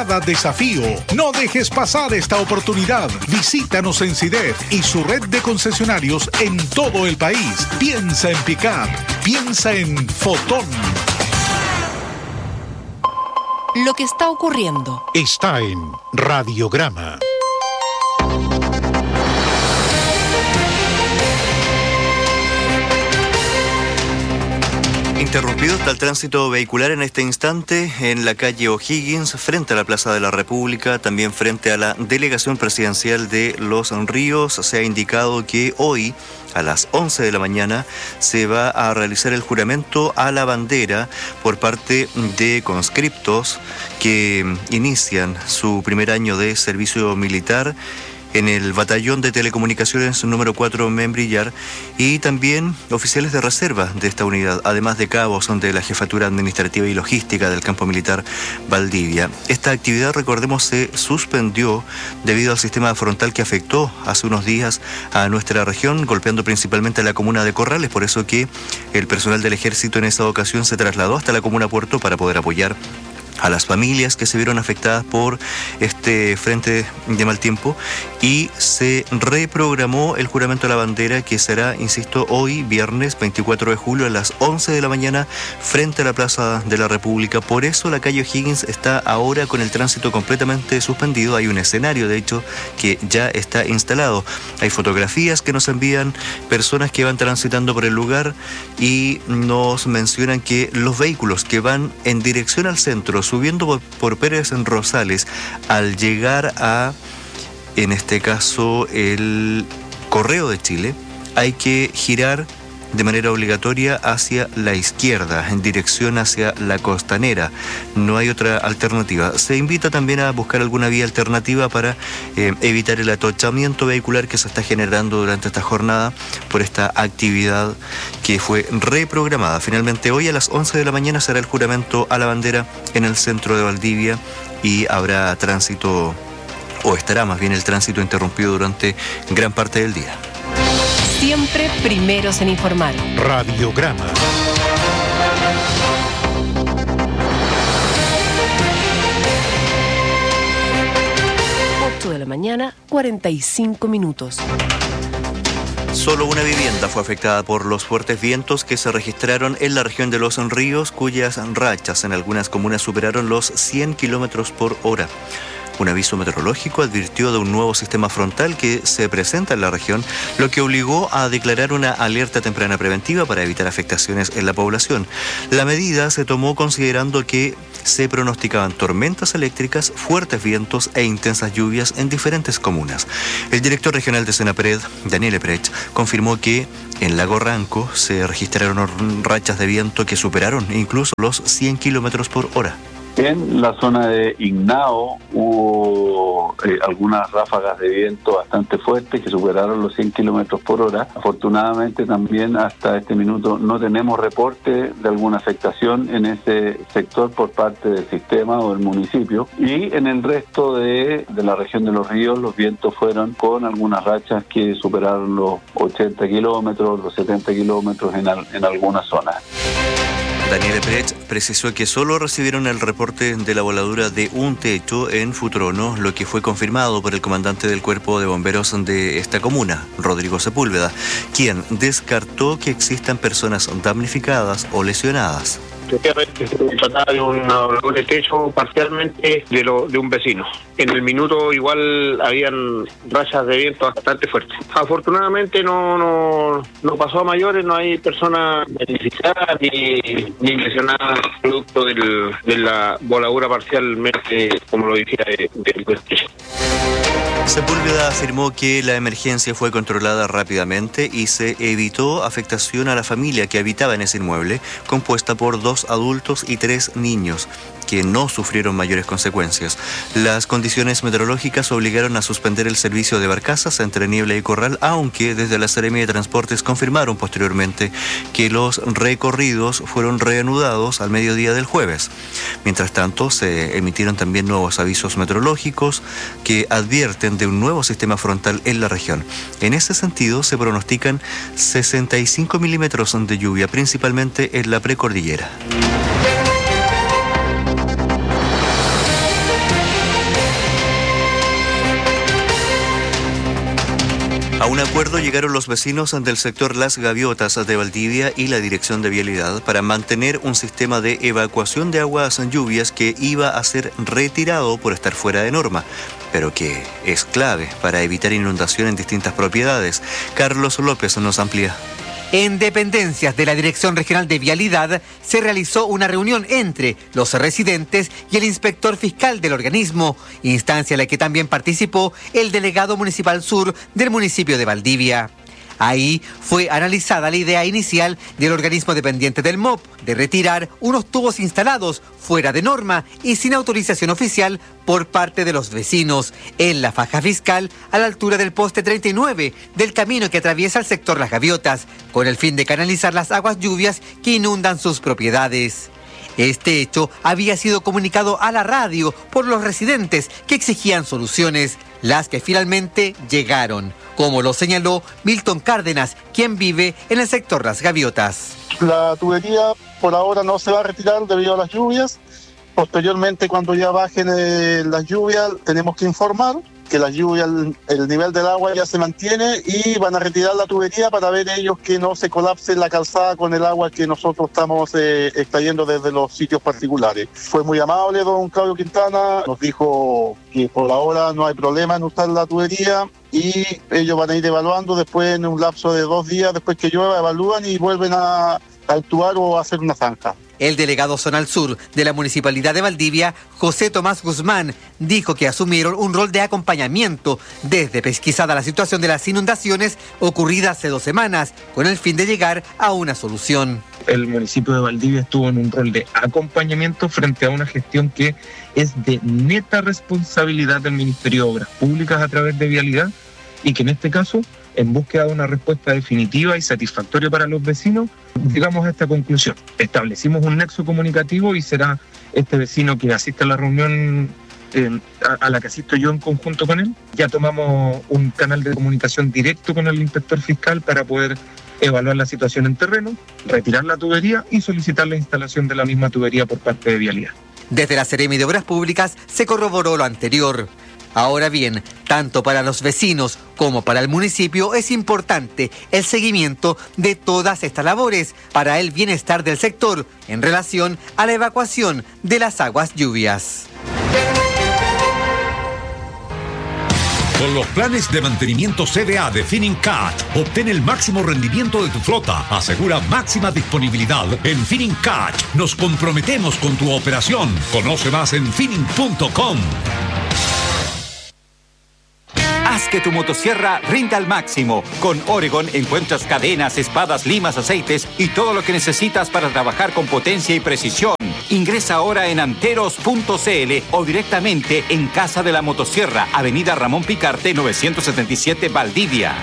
cada desafío. No dejes pasar esta oportunidad. Visítanos en SIDEF y su red de concesionarios en todo el país. Piensa en pick-up. Piensa en Fotón. Lo que está ocurriendo está en Radiograma. Interrumpido está el tránsito vehicular en este instante en la calle O'Higgins, frente a la Plaza de la República, también frente a la Delegación Presidencial de Los Ríos. Se ha indicado que hoy, a las 11 de la mañana, se va a realizar el juramento a la bandera por parte de conscriptos que inician su primer año de servicio militar en el Batallón de Telecomunicaciones número 4 Membrillar, y también oficiales de reserva de esta unidad, además de cabos de la Jefatura Administrativa y Logística del Campo Militar Valdivia. Esta actividad, recordemos, se suspendió debido al sistema frontal que afectó hace unos días a nuestra región, golpeando principalmente a la comuna de Corrales, por eso que el personal del Ejército en esa ocasión se trasladó hasta la comuna Puerto para poder apoyar a las familias que se vieron afectadas por este frente de mal tiempo, y se reprogramó el juramento a la bandera, que será, insisto, hoy viernes 24 de julio a las 11 de la mañana frente a la Plaza de la República. Por eso la calle O'Higgins está ahora con el tránsito completamente suspendido. Hay un escenario, de hecho, que ya está instalado. Hay fotografías que nos envían personas que van transitando por el lugar y nos mencionan que los vehículos que van en dirección al centro, subiendo por Pérez en Rosales, al llegar a, en este caso, el Correo de Chile, hay que girar de manera obligatoria hacia la izquierda, en dirección hacia la Costanera. No hay otra alternativa. Se invita también a buscar alguna vía alternativa para evitar el atochamiento vehicular que se está generando durante esta jornada por esta actividad que fue reprogramada. Finalmente, hoy a las 11 de la mañana será el juramento a la bandera en el centro de Valdivia, y habrá tránsito, o estará más bien el tránsito interrumpido durante gran parte del día. Siempre primeros en informar. Radiograma. 8 de la mañana, 45 minutos. Solo una vivienda fue afectada por los fuertes vientos que se registraron en la región de Los Ríos, cuyas rachas en algunas comunas superaron los 100 kilómetros por hora. Un aviso meteorológico advirtió de un nuevo sistema frontal que se presenta en la región, lo que obligó a declarar una alerta temprana preventiva para evitar afectaciones en la población. La medida se tomó considerando que se pronosticaban tormentas eléctricas, fuertes vientos e intensas lluvias en diferentes comunas. El director regional de Senapred, Daniel Eprech, confirmó que en Lago Ranco se registraron rachas de viento que superaron incluso los 100 kilómetros por hora. En la zona de Ignao hubo algunas ráfagas de viento bastante fuertes que superaron los 100 kilómetros por hora. Afortunadamente también hasta este minuto no tenemos reporte de alguna afectación en ese sector por parte del sistema o del municipio. Y en el resto de la región de Los Ríos los vientos fueron con algunas rachas que superaron los 80 kilómetros, los 70 kilómetros en algunas zonas. Daniel Eprech precisó que solo recibieron el reporte de la voladura de un techo en Futrono, lo que fue confirmado por el comandante del Cuerpo de Bomberos de esta comuna, Rodrigo Sepúlveda, quien descartó que existan personas damnificadas o lesionadas. Efectivamente, se trataba de una voladura de techo parcialmente de un vecino. En el minuto igual habían rachas de viento bastante fuertes. Afortunadamente no pasó a mayores, no hay personas beneficiadas ni lesionadas producto de la voladura parcialmente, como lo decía, del techo. Sepúlveda afirmó que la emergencia fue controlada rápidamente y se evitó afectación a la familia que habitaba en ese inmueble, compuesta por 2 adultos y 3 niños, que no sufrieron mayores consecuencias. Las condiciones meteorológicas obligaron a suspender el servicio de barcazas entre Niebla y Corral, aunque desde la Seremia de Transportes confirmaron posteriormente que los recorridos fueron reanudados al mediodía del jueves. Mientras tanto, se emitieron también nuevos avisos meteorológicos que advierten de un nuevo sistema frontal en la región. En ese sentido, se pronostican 65 milímetros de lluvia, principalmente en la precordillera. A un acuerdo llegaron los vecinos del sector Las Gaviotas de Valdivia y la Dirección de Vialidad para mantener un sistema de evacuación de aguas lluvias que iba a ser retirado por estar fuera de norma, pero que es clave para evitar inundación en distintas propiedades. Carlos López nos amplía. En dependencias de la Dirección Regional de Vialidad se realizó una reunión entre los residentes y el inspector fiscal del organismo, instancia en la que también participó el delegado municipal sur del municipio de Valdivia. Ahí fue analizada la idea inicial del organismo dependiente del MOP de retirar unos tubos instalados fuera de norma y sin autorización oficial por parte de los vecinos en la faja fiscal a la altura del poste 39 del camino que atraviesa el sector Las Gaviotas, con el fin de canalizar las aguas lluvias que inundan sus propiedades. Este hecho había sido comunicado a la radio por los residentes que exigían soluciones, las que finalmente llegaron, como lo señaló Milton Cárdenas, quien vive en el sector Las Gaviotas. La tubería por ahora no se va a retirar debido a las lluvias. Posteriormente, cuando ya bajen las lluvias, tenemos que informar que las lluvias, el nivel del agua ya se mantiene y van a retirar la tubería para ver ellos que no se colapse la calzada con el agua que nosotros estamos extrayendo desde los sitios particulares. Fue muy amable don Claudio Quintana, nos dijo que por ahora no hay problema en usar la tubería y ellos van a ir evaluando después en un lapso de 2 días, después que llueva, evalúan y vuelven a actuar o a hacer una zanja. El delegado zonal sur de la Municipalidad de Valdivia, José Tomás Guzmán, dijo que asumieron un rol de acompañamiento desde pesquisada la situación de las inundaciones ocurridas hace 2 semanas, con el fin de llegar a una solución. El municipio de Valdivia estuvo en un rol de acompañamiento frente a una gestión que es de neta responsabilidad del Ministerio de Obras Públicas a través de Vialidad y que en este caso, en búsqueda de una respuesta definitiva y satisfactoria para los vecinos, llegamos a esta conclusión. Establecimos un nexo comunicativo y será este vecino que asiste a la reunión a la que asisto yo en conjunto con él. Ya tomamos un canal de comunicación directo con el inspector fiscal para poder evaluar la situación en terreno, retirar la tubería y solicitar la instalación de la misma tubería por parte de Vialidad. Desde la Seremi de Obras Públicas se corroboró lo anterior. Ahora bien, tanto para los vecinos como para el municipio es importante el seguimiento de todas estas labores para el bienestar del sector en relación a la evacuación de las aguas lluvias. Con los planes de mantenimiento CDA de Finincat, obtén el máximo rendimiento de tu flota. Asegura máxima disponibilidad. En Finincat nos comprometemos con tu operación. Conoce más en Fining.com. Haz que tu motosierra rinda al máximo. Con Oregon encuentras cadenas, espadas, limas, aceites y todo lo que necesitas para trabajar con potencia y precisión. Ingresa ahora en anteros.cl o directamente en Casa de la Motosierra, Avenida Ramón Picarte, 977 Valdivia.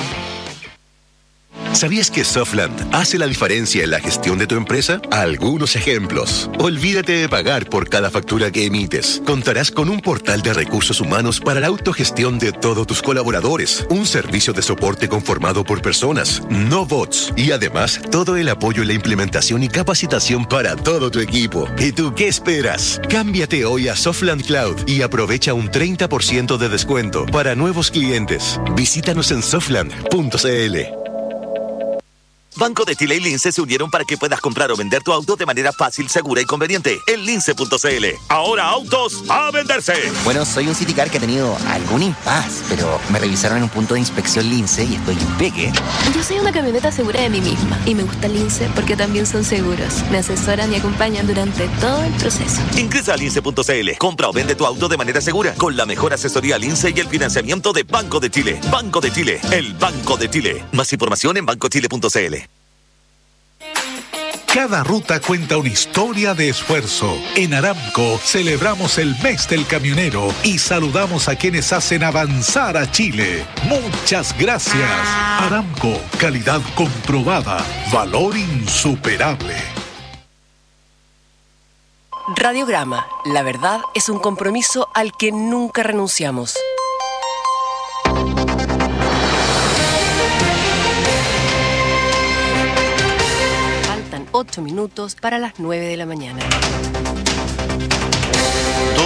¿Sabías que Softland hace la diferencia en la gestión de tu empresa? Algunos ejemplos. Olvídate de pagar por cada factura que emites. Contarás con un portal de recursos humanos para la autogestión de todos tus colaboradores. Un servicio de soporte conformado por personas, no bots. Y además, todo el apoyo en la implementación y capacitación para todo tu equipo. ¿Y tú qué esperas? Cámbiate hoy a Softland Cloud y aprovecha un 30% de descuento para nuevos clientes. Visítanos en softland.cl. Banco de Chile y Lince se unieron para que puedas comprar o vender tu auto de manera fácil, segura y conveniente en lince.cl. Ahora autos a venderse. Bueno, soy un Citicar que ha tenido algún impasse, pero me revisaron en un punto de inspección Lince y estoy impeque. Yo soy una camioneta segura de mí misma y me gusta Lince porque también son seguros. Me asesoran y acompañan durante todo el proceso. Ingresa a lince.cl. Compra o vende tu auto de manera segura con la mejor asesoría Lince y el financiamiento de Banco de Chile. Banco de Chile, el Banco de Chile. Más información en bancochile.cl. Cada ruta cuenta una historia de esfuerzo. En Aramco celebramos el mes del camionero y saludamos a quienes hacen avanzar a Chile. Muchas gracias. Aramco, calidad comprobada, valor insuperable. Radiograma, la verdad es un compromiso al que nunca renunciamos. Faltan 8 minutos para las 9 de la mañana.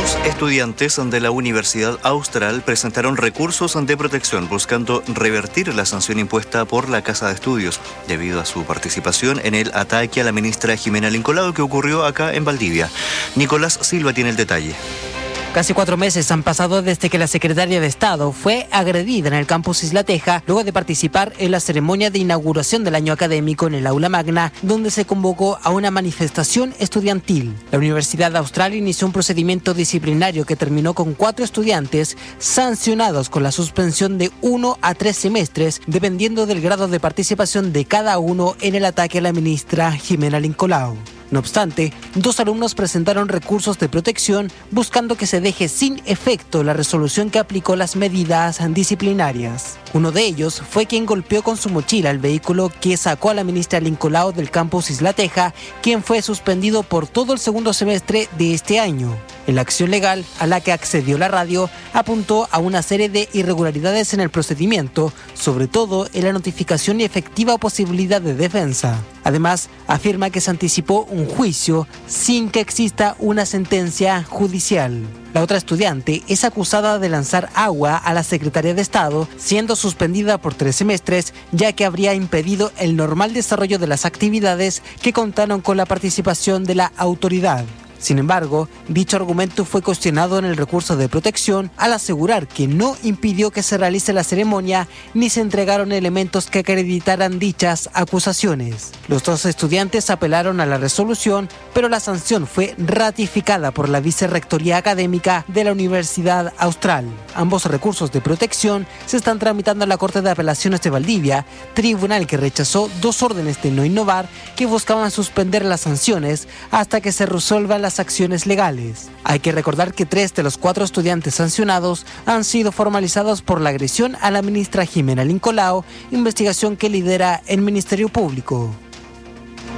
Dos estudiantes de la Universidad Austral presentaron recursos de protección buscando revertir la sanción impuesta por la Casa de Estudios debido a su participación en el ataque a la ministra Jimena Lincolao que ocurrió acá en Valdivia. Nicolás Silva tiene el detalle. Casi 4 meses han pasado desde que la secretaria de Estado fue agredida en el campus Isla Teja luego de participar en la ceremonia de inauguración del año académico en el aula magna, donde se convocó a una manifestación estudiantil. La Universidad Austral inició un procedimiento disciplinario que terminó con 4 estudiantes sancionados con la suspensión de 1 a 3 semestres, dependiendo del grado de participación de cada uno en el ataque a la ministra Jimena Lincolao. No obstante, 2 alumnos presentaron recursos de protección buscando que se deje sin efecto la resolución que aplicó las medidas disciplinarias. Uno de ellos fue quien golpeó con su mochila el vehículo que sacó a la ministra Lincolao del campus Isla Teja, quien fue suspendido por todo el segundo semestre de este año. En la acción legal a la que accedió la radio, apuntó a una serie de irregularidades en el procedimiento, sobre todo en la notificación y efectiva posibilidad de defensa. Además, afirma que se anticipó un juicio sin que exista una sentencia judicial. La otra estudiante es acusada de lanzar agua a la secretaria de Estado, siendo suspendida por 3 semestres, ya que habría impedido el normal desarrollo de las actividades que contaron con la participación de la autoridad. Sin embargo, dicho argumento fue cuestionado en el recurso de protección al asegurar que no impidió que se realice la ceremonia ni se entregaron elementos que acreditaran dichas acusaciones. Los 2 estudiantes apelaron a la resolución, pero la sanción fue ratificada por la Vicerrectoría Académica de la Universidad Austral. Ambos recursos de protección se están tramitando en la Corte de Apelaciones de Valdivia, tribunal que rechazó 2 órdenes de no innovar que buscaban suspender las sanciones hasta que se resuelvan las acciones legales. Hay que recordar que 3 de los 4 estudiantes sancionados han sido formalizados por la agresión a la ministra Jimena Lincolao, investigación que lidera el Ministerio Público.